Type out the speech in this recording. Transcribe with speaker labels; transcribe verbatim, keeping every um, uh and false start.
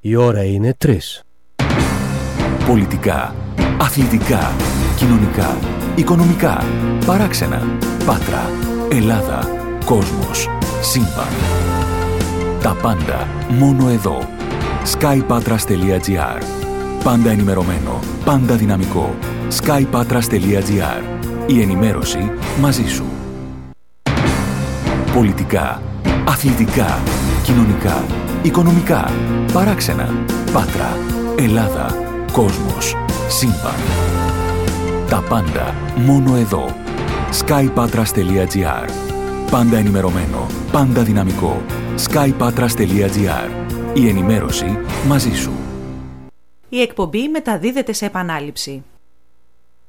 Speaker 1: Η ώρα είναι τρεις.
Speaker 2: Πολιτικά, αθλητικά, κοινωνικά, οικονομικά, παράξενα, Πάτρα, Ελλάδα, κόσμος, σύμπαν. Τα πάντα μόνο εδώ. skypatras.gr. Πάντα ενημερωμένο, πάντα δυναμικό. skypatras.gr. Η ενημέρωση μαζί σου. Πολιτικά, αθλητικά, κοινωνικά, οικονομικά, παράξενα, Πάτρα, Ελλάδα, κόσμος, σύμπαν. Τα πάντα μόνο εδώ. skypatras.gr. Πάντα ενημερωμένο, πάντα δυναμικό. skypatras.gr. Η ενημέρωση μαζί σου.
Speaker 3: Η εκπομπή μεταδίδεται σε επανάληψη.